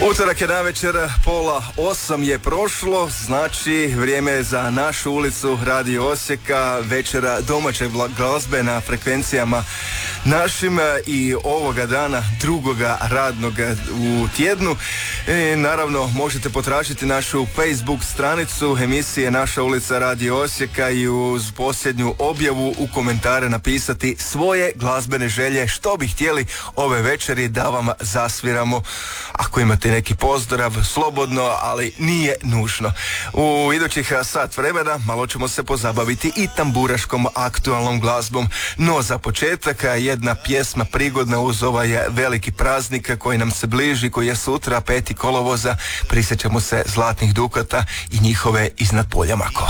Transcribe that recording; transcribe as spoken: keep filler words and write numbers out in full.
Utorak je navečer, pola osam je prošlo, znači vrijeme je za našu ulicu Radio Osijeka, večera domaće glazbe na frekvencijama našim i ovoga dana, drugoga radnog u tjednu. I naravno možete potražiti našu Facebook stranicu emisije Naša ulica Radio Osijeka i uz posljednju objavu u komentare napisati svoje glazbene želje, što bi htjeli ove večeri da vam zasviramo. Ako imate neki pozdrav, slobodno, ali nije nužno. U idućih sat vremena malo ćemo se pozabaviti i tamburaškom aktualnom glazbom, no za početak jedna pjesma prigodna uz ovaj veliki praznik koji nam se bliži, koji je sutra, peti kolovoza. Prisjećamo se Zlatnih dukata i njihove Iznad polja mako.